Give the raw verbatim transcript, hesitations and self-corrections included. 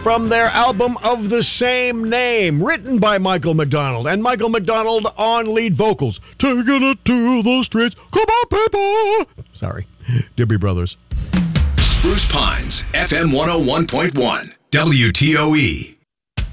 from their album of the same name, written by Michael McDonald, and Michael McDonald on lead vocals. Taking it to the streets. Come on, people. Sorry. Doobie Brothers. Spruce Pines, F M one oh one point one, W T O E.